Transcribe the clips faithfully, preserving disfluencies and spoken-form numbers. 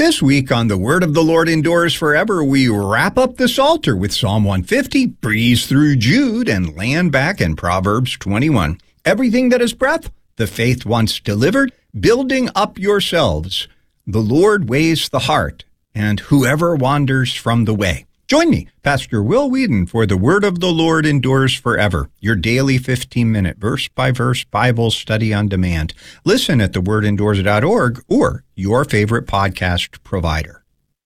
This week on The Word of the Lord Endures Forever, we wrap up the Psalter with Psalm one fifty, breeze through Jude, and land back in Proverbs twenty-one. Everything that is breath, the faith once delivered, building up yourselves. The Lord weighs the heart, and whoever wanders from the way. Join me, Pastor Will Whedon, for The Word of the Lord Endures Forever, your daily fifteen-minute verse-by-verse Bible study on demand. Listen at the word endures dot org or your favorite podcast provider.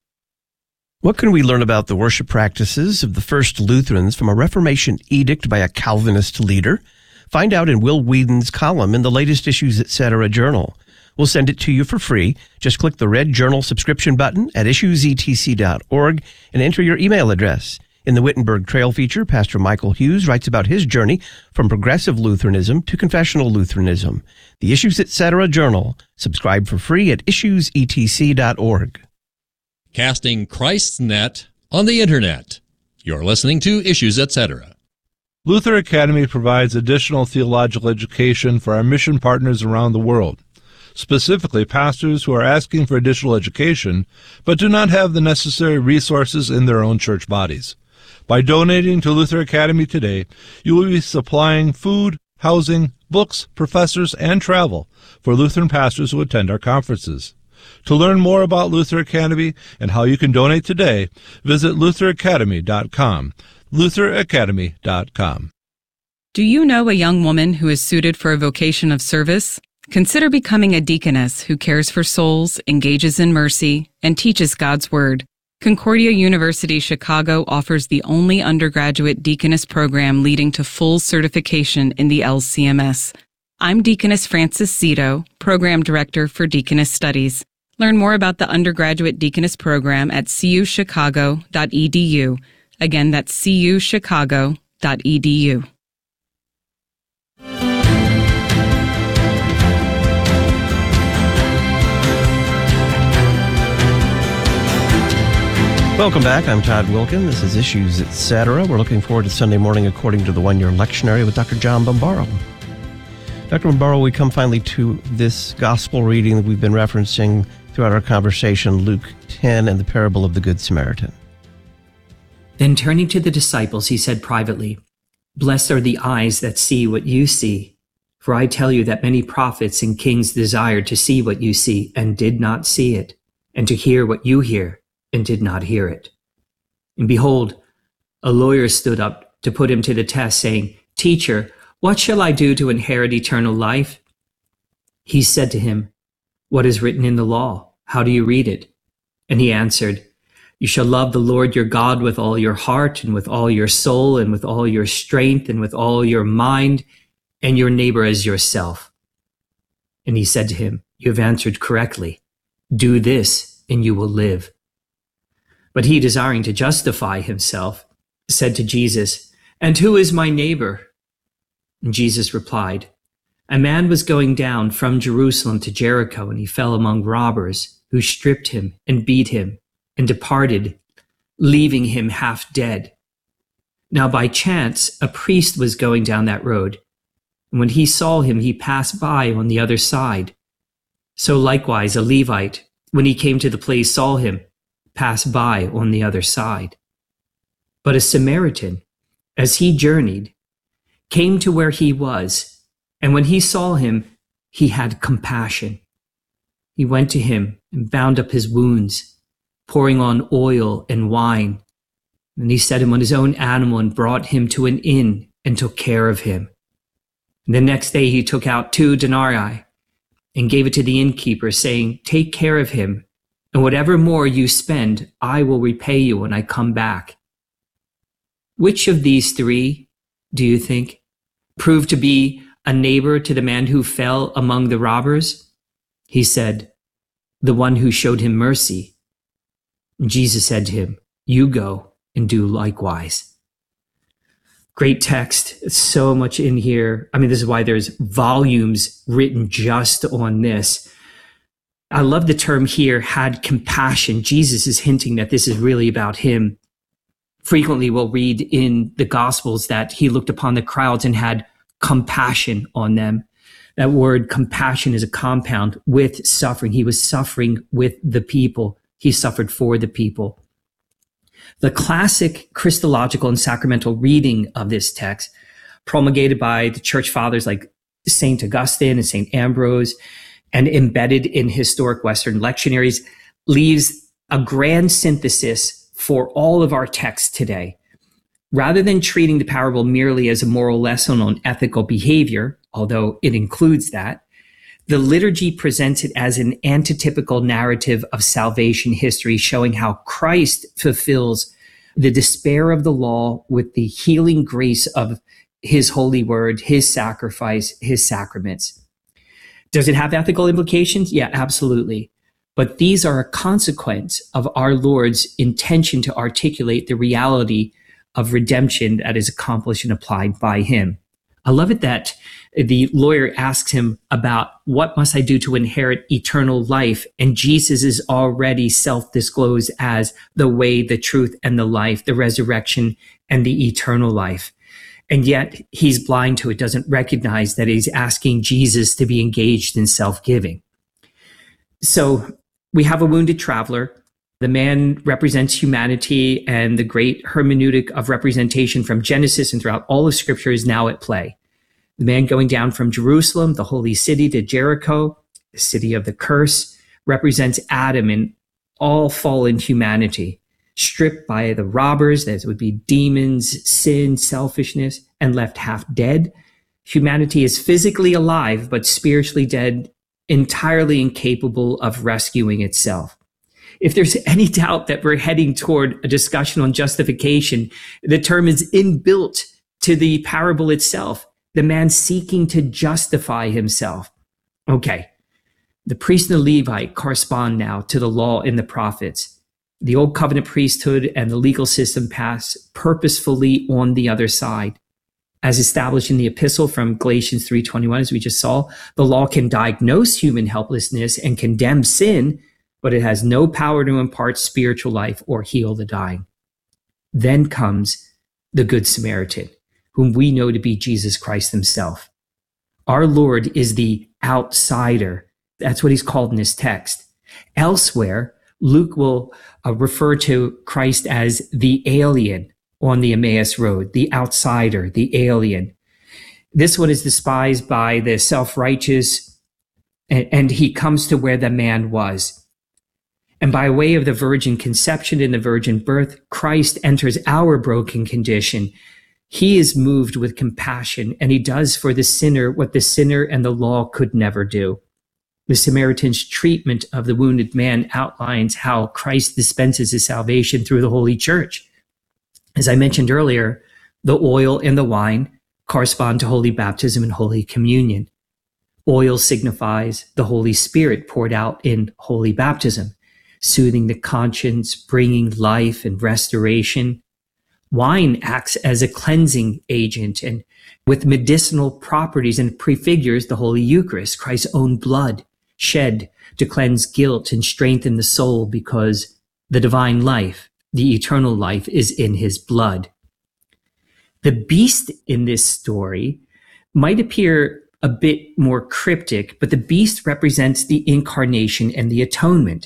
What can we learn about the worship practices of the first Lutherans from a Reformation edict by a Calvinist leader? Find out in Will Whedon's column in the latest Issues Etc. journal. We'll send it to you for free. Just click the red journal subscription button at issues e t c dot org and enter your email address. In the Wittenberg Trail feature, Pastor Michael Hughes writes about his journey from progressive Lutheranism to confessional Lutheranism. The Issues Etc. journal. Subscribe for free at issues e t c dot org. Casting Christ's net on the Internet. You're listening to Issues Etc. Luther Academy provides additional theological education for our mission partners around the world. Specifically, pastors who are asking for additional education but do not have the necessary resources in their own church bodies. By donating to Luther Academy today, you will be supplying food, housing, books, professors, and travel for Lutheran pastors who attend our conferences. To learn more about Luther Academy and how you can donate today, visit luther academy dot com. luther academy dot com. Do you know a young woman who is suited for a vocation of service? Consider becoming a deaconess who cares for souls, engages in mercy, and teaches God's Word. Concordia University Chicago offers the only undergraduate deaconess program leading to full certification in the L C M S. I'm Deaconess Frances Zito, Program Director for Deaconess Studies. Learn more about the undergraduate deaconess program at c u chicago dot e d u. Again, that's c u chicago dot e d u. Welcome back. I'm Todd Wilkin. This is Issues Etc. We're looking forward to Sunday morning according to the one-year lectionary with Doctor John Bombaro. Doctor Bombaro, we come finally to this gospel reading that we've been referencing throughout our conversation, Luke ten and the parable of the Good Samaritan. Then turning to the disciples, he said privately, "Blessed are the eyes that see what you see. For I tell you that many prophets and kings desired to see what you see and did not see it, and to hear what you hear and did not hear it." And behold, a lawyer stood up to put him to the test, saying, "Teacher, what shall I do to inherit eternal life?" He said to him, "What is written in the law? How do you read it?" And he answered, "You shall love the Lord your God with all your heart and with all your soul and with all your strength and with all your mind, and your neighbor as yourself." And he said to him, "You have answered correctly. Do this and you will live." But he, desiring to justify himself, said to Jesus, "And who is my neighbor?" And Jesus replied, "A man was going down from Jerusalem to Jericho, and he fell among robbers, who stripped him and beat him and departed, leaving him half dead. Now by chance a priest was going down that road, and when he saw him, he passed by on the other side. So likewise a Levite, when he came to the place, saw him, passed by on the other side. But a Samaritan, as he journeyed, came to where he was, and when he saw him, he had compassion. He went to him and bound up his wounds, pouring on oil and wine. And he set him on his own animal and brought him to an inn and took care of him. And the next day he took out two denarii and gave it to the innkeeper, saying, 'Take care of him, and whatever more you spend, I will repay you when I come back.' Which of these three, do you think, proved to be a neighbor to the man who fell among the robbers?" He said, "The one who showed him mercy." And Jesus said to him, "You go and do likewise." Great text. So much in here. I mean, this is why there's volumes written just on this. I love the term here, had compassion. Jesus is hinting that this is really about him. Frequently we'll read in the Gospels that he looked upon the crowds and had compassion on them. That word compassion is a compound with suffering. He was suffering with the people, He suffered for the people. The classic Christological and sacramental reading of this text, promulgated by the church fathers like Saint Augustine and Saint Ambrose, and embedded in historic Western lectionaries, leaves a grand synthesis for all of our texts today. Rather than treating the parable merely as a moral lesson on ethical behavior, although it includes that, the liturgy presents it as an antitypical narrative of salvation history, showing how Christ fulfills the despair of the law with the healing grace of his holy word, his sacrifice, his sacraments. Does it have ethical implications? Yeah, absolutely. But these are a consequence of our Lord's intention to articulate the reality of redemption that is accomplished and applied by him. I love it that the lawyer asks him about what must I do to inherit eternal life? And Jesus is already self-disclosed as the way, the truth, and the life, the resurrection and the eternal life. And yet he's blind to it, doesn't recognize that he's asking Jesus to be engaged in self-giving. So we have a wounded traveler. The man represents humanity, and the great hermeneutic of representation from Genesis and throughout all of Scripture is now at play. The man going down from Jerusalem, the holy city, to Jericho, the city of the curse, represents Adam and all fallen humanity, stripped by the robbers, that would be demons, sin, selfishness, and left half dead. Humanity is physically alive, but spiritually dead, entirely incapable of rescuing itself. If there's any doubt that we're heading toward a discussion on justification, the term is inbuilt to the parable itself. The man seeking to justify himself. Okay, the priest and the Levite correspond now to the law and the prophets. The old covenant priesthood and the legal system pass purposefully on the other side. As established in the epistle from Galatians three twenty-one, as we just saw, the law can diagnose human helplessness and condemn sin, but it has no power to impart spiritual life or heal the dying. Then comes the Good Samaritan, whom we know to be Jesus Christ himself. Our Lord is the outsider. That's what he's called in this text. Elsewhere, Luke will uh, refer to Christ as the alien on the Emmaus Road, the outsider, the alien. This one is despised by the self-righteous, and, and he comes to where the man was. And by way of the virgin conception and the virgin birth, Christ enters our broken condition. He is moved with compassion, and he does for the sinner what the sinner and the law could never do. The Samaritan's treatment of the wounded man outlines how Christ dispenses his salvation through the Holy Church. As I mentioned earlier, the oil and the wine correspond to Holy Baptism and Holy Communion. Oil signifies the Holy Spirit poured out in Holy Baptism, soothing the conscience, bringing life and restoration. Wine acts as a cleansing agent and with medicinal properties and prefigures the Holy Eucharist, Christ's own blood shed to cleanse guilt and strengthen the soul, because the divine life, the eternal life, is in his blood. The beast in this story might appear a bit more cryptic, but the beast represents the incarnation and the atonement.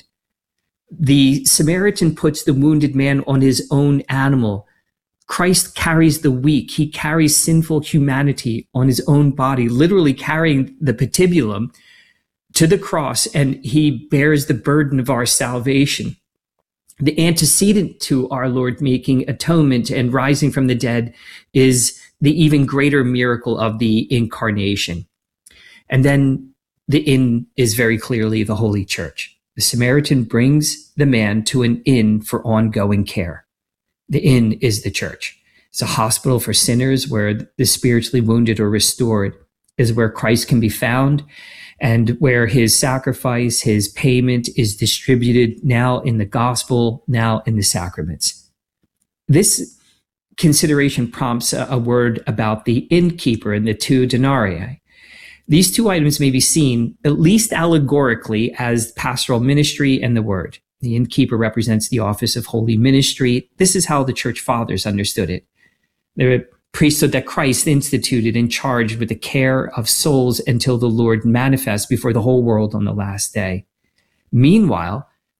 The Samaritan puts the wounded man on his own animal. Christ carries the weak. He carries sinful humanity on his own body, literally carrying the patibulum to the cross, and he bears the burden of our salvation. The antecedent to our Lord making atonement and rising from the dead is the even greater miracle of the incarnation. And then the inn is very clearly the Holy Church. The Samaritan brings the man to an inn for ongoing care. The inn is the church. It's a hospital for sinners where the spiritually wounded are restored, is where Christ can be found, and where his sacrifice, his payment is distributed now in the gospel, now in the sacraments. This consideration prompts a, a word about the innkeeper and the two denarii. These two items may be seen, at least allegorically, as pastoral ministry and the word. The innkeeper represents the office of holy ministry. This is how the church fathers understood it. The priesthood that Christ instituted and charged with the care of souls until the Lord manifests before the whole world on the last day. Meanwhile,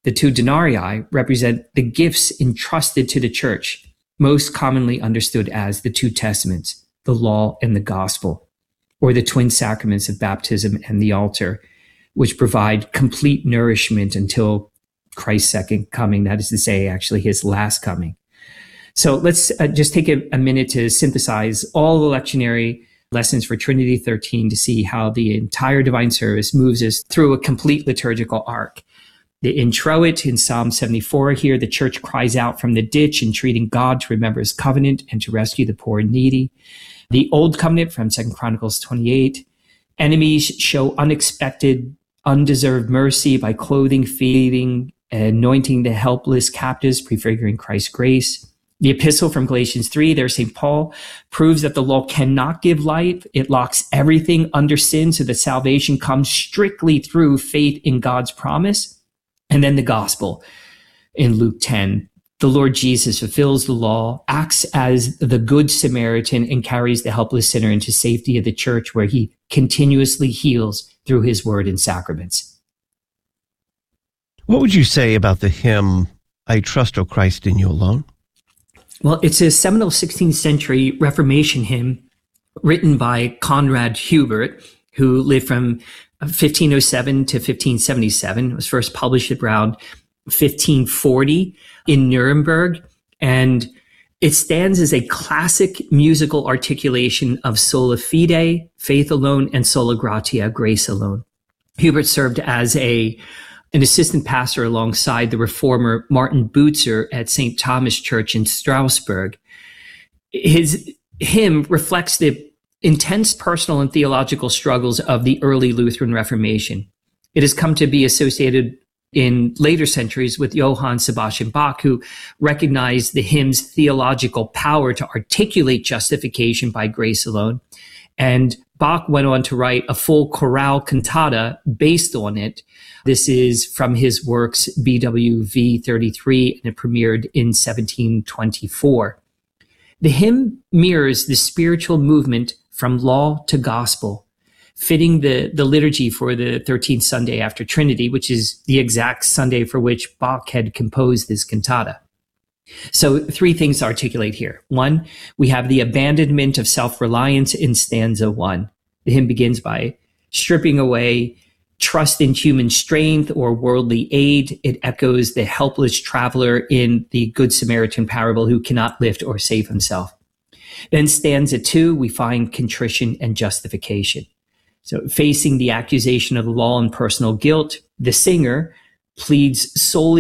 The two denarii represent the gifts entrusted to the church, most commonly understood as the two testaments, the law and the gospel, or the twin sacraments of baptism and the altar, which provide complete nourishment until Christ's second coming, that is to say, actually his last coming. So let's uh, just take a, a minute to synthesize all the lectionary lessons for Trinity thirteen to see how the entire divine service moves us through a complete liturgical arc. The introit in Psalm seventy-four here, the church cries out from the ditch, entreating God to remember his covenant and to rescue the poor and needy. The Old Covenant from Second Chronicles twenty-eight, enemies show unexpected, undeserved mercy by clothing, feeding, anointing the helpless captives, prefiguring Christ's grace. The epistle from Galatians three, there Saint Paul proves that the law cannot give life. It locks everything under sin so that salvation comes strictly through faith in God's promise. And then the gospel in Luke ten. The Lord Jesus fulfills the law, acts as the good Samaritan, and carries the helpless sinner into safety of the church, where he continuously heals through his word and sacraments. What would you say about the hymn, I Trust, O Christ, in You Alone? Well, it's a seminal sixteenth century Reformation hymn written by Conrad Hubert, who lived from fifteen oh seven to fifteen seventy-seven. It was first published around fifteen forty in Nuremberg, and it stands as a classic musical articulation of sola fide, faith alone, and sola gratia, grace alone. Hubert served as a an assistant pastor alongside the reformer Martin Butzer at Saint Thomas Church in Strasbourg. His hymn reflects the intense personal and theological struggles of the early Lutheran Reformation. It has come to be associated in later centuries with Johann Sebastian Bach, who recognized the hymn's theological power to articulate justification by grace alone. And Bach went on to write a full chorale cantata based on it. This is from his works B W V thirty-three, and it premiered in seventeen twenty-four. The hymn mirrors the spiritual movement from law to gospel, fitting the, the liturgy for the thirteenth Sunday after Trinity, which is the exact Sunday for which Bach had composed this cantata. So three things to articulate here. One, we have the abandonment of self-reliance in stanza one. The hymn begins by stripping away trust in human strength or worldly aid. It echoes the helpless traveler in the Good Samaritan parable who cannot lift or save himself. Then stanza two, we find contrition and justification. So facing the accusation of the law and personal guilt, the singer pleads solely